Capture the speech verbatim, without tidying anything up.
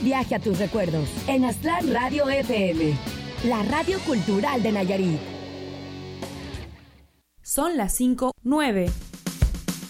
Viaje a tus recuerdos en Aztlán Radio F M, la radio cultural de Nayarit. Son las cinco nueve.